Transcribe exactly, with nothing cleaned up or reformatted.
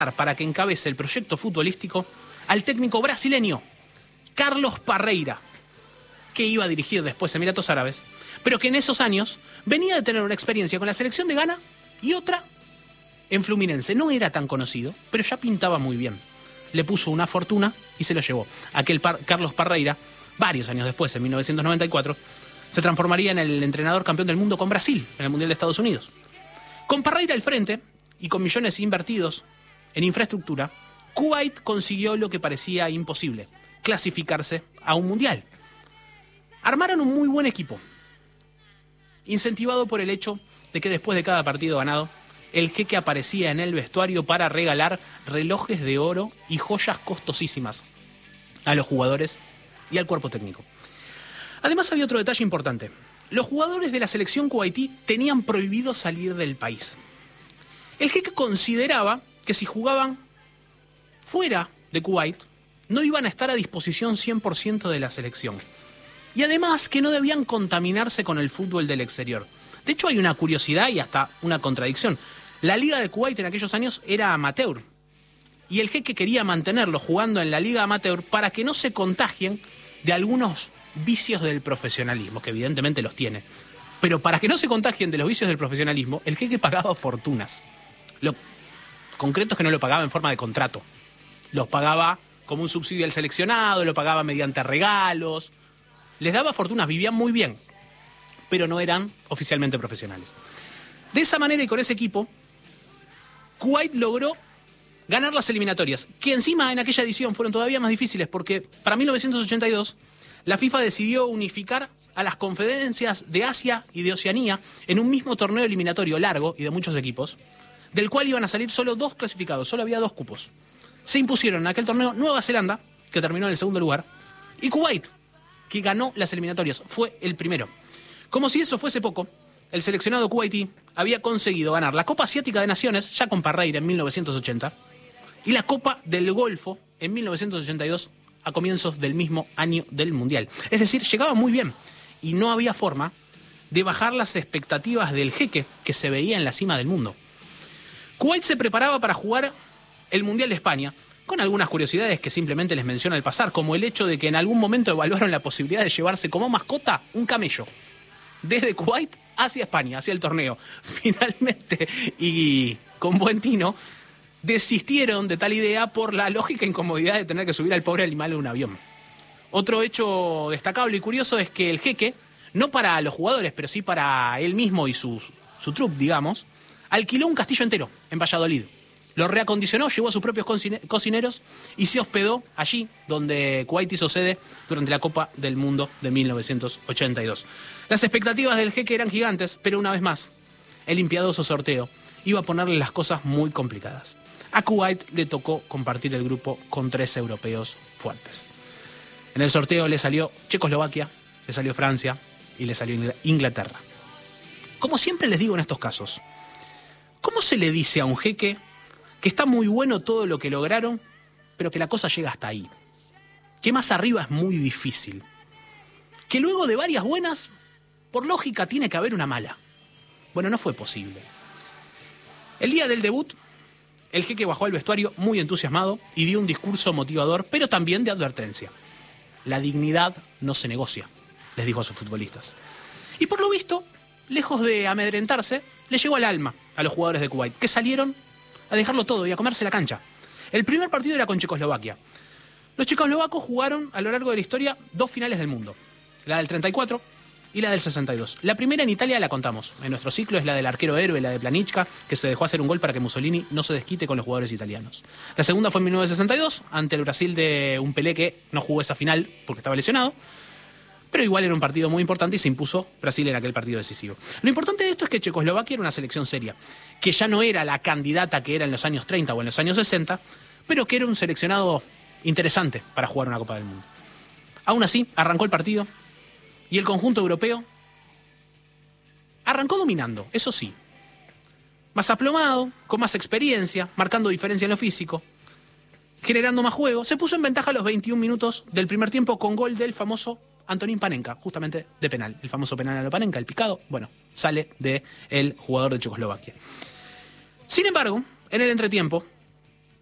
para que encabece el proyecto futbolístico al técnico brasileño Carlos Parreira, que iba a dirigir después Emiratos Árabes, pero que en esos años venía de tener una experiencia con la selección de Ghana y otra en Fluminense. No era tan conocido, pero ya pintaba muy bien. Le puso una fortuna y se lo llevó. Aquel Par- Carlos Parreira, varios años después, en mil novecientos noventa y cuatro, se transformaría en el entrenador campeón del mundo con Brasil, en el Mundial de Estados Unidos. Con Parreira al frente y con millones invertidos en infraestructura, Kuwait consiguió lo que parecía imposible: clasificarse a un mundial. Armaron un muy buen equipo, incentivado por el hecho de que después de cada partido ganado, el jeque aparecía en el vestuario para regalar relojes de oro y joyas costosísimas a los jugadores y al cuerpo técnico. Además, había otro detalle importante: los jugadores de la selección kuwaití tenían prohibido salir del país. El jeque consideraba que si jugaban fuera de Kuwait, no iban a estar a disposición cien por ciento de la selección. Y además que no debían contaminarse con el fútbol del exterior. De hecho, hay una curiosidad y hasta una contradicción. La Liga de Kuwait en aquellos años era amateur. Y el jeque quería mantenerlos jugando en la Liga Amateur para que no se contagien de algunos vicios del profesionalismo, que evidentemente los tiene. Pero para que no se contagien de los vicios del profesionalismo, el jeque pagaba fortunas. Lo concreto es que no lo pagaba en forma de contrato. Los pagaba como un subsidio al seleccionado, lo pagaba mediante regalos. Les daba fortunas, vivían muy bien, pero no eran oficialmente profesionales. De esa manera y con ese equipo, Kuwait logró ganar las eliminatorias, que encima en aquella edición fueron todavía más difíciles, porque para mil novecientos ochenta y dos la FIFA decidió unificar a las conferencias de Asia y de Oceanía en un mismo torneo eliminatorio largo y de muchos equipos, del cual iban a salir solo dos clasificados, solo había dos cupos. Se impusieron en aquel torneo Nueva Zelanda, que terminó en el segundo lugar, y Kuwait, que ganó las eliminatorias, fue el primero. Como si eso fuese poco, el seleccionado kuwaití había conseguido ganar la Copa Asiática de Naciones, ya con Parreira en mil novecientos ochenta, y la Copa del Golfo en mil novecientos ochenta y dos, a comienzos del mismo año del Mundial. Es decir, llegaba muy bien, y no había forma de bajar las expectativas del jeque que se veía en la cima del mundo. Kuwait se preparaba para jugar el Mundial de España, con algunas curiosidades que simplemente les menciono al pasar, como el hecho de que en algún momento evaluaron la posibilidad de llevarse como mascota un camello desde Kuwait hacia España, hacia el torneo. Finalmente, y con buen tino, desistieron de tal idea por la lógica incomodidad de tener que subir al pobre animal en un avión. Otro hecho destacable y curioso es que el jeque, no para los jugadores, pero sí para él mismo y su, su troupe, digamos, alquiló un castillo entero en Valladolid. Lo reacondicionó, llevó a sus propios cocineros y se hospedó allí, donde Kuwait hizo sede durante la Copa del Mundo de mil novecientos ochenta y dos. Las expectativas del jeque eran gigantes, pero una vez más, el impiadoso sorteo iba a ponerle las cosas muy complicadas. A Kuwait le tocó compartir el grupo con tres europeos fuertes. En el sorteo le salió Checoslovaquia, le salió Francia y le salió Inglaterra. Como siempre les digo en estos casos, ¿cómo se le dice a un jeque que está muy bueno todo lo que lograron, pero que la cosa llega hasta ahí? Que más arriba es muy difícil. Que luego de varias buenas, por lógica, tiene que haber una mala. Bueno, no fue posible. El día del debut, el jeque bajó al vestuario muy entusiasmado y dio un discurso motivador, pero también de advertencia. La dignidad no se negocia, les dijo a sus futbolistas. Y por lo visto, lejos de amedrentarse, le llegó al alma a los jugadores de Kuwait, que salieron a dejarlo todo y a comerse la cancha. El primer partido era con Checoslovaquia. Los checoslovacos jugaron a lo largo de la historia dos finales del mundo, la del treinta y cuatro y la del sesenta y dos. La primera en Italia la contamos. En nuestro ciclo es la del arquero héroe, la de Planichka, que se dejó hacer un gol para que Mussolini no se desquite con los jugadores italianos. La segunda fue en mil novecientos sesenta y dos, ante el Brasil de un Pelé que no jugó esa final porque estaba lesionado, pero igual era un partido muy importante y se impuso Brasil en aquel partido decisivo. Lo importante de esto es que Checoslovaquia era una selección seria, que ya no era la candidata que era en los años treinta o en los años sesenta, pero que era un seleccionado interesante para jugar una Copa del Mundo. Aún así, arrancó el partido y el conjunto europeo arrancó dominando, eso sí. Más aplomado, con más experiencia, marcando diferencia en lo físico, generando más juego. Se puso en ventaja a los veintiún minutos del primer tiempo con gol del famoso Antonín Panenka, justamente de penal. El famoso penal a lo Panenka, el picado, bueno, sale del jugador de Checoslovaquia. Sin embargo, en el entretiempo,